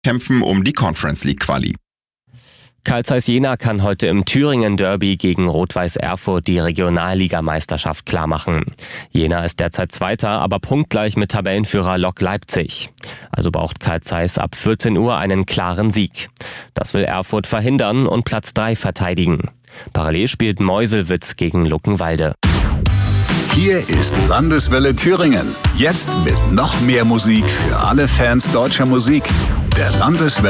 kämpfen um die Conference League Quali. Carl Zeiss Jena kann heute im Thüringen-Derby gegen Rot-Weiß Erfurt die Regionalligameisterschaft klarmachen. Jena ist derzeit Zweiter, aber punktgleich mit Tabellenführer Lok Leipzig. Also braucht Carl Zeiss ab 14 Uhr einen klaren Sieg. Das will Erfurt verhindern und Platz 3 verteidigen. Parallel spielt Meuselwitz gegen Luckenwalde. Hier ist Landeswelle Thüringen. Jetzt mit noch mehr Musik für alle Fans deutscher Musik. Der Landeswelle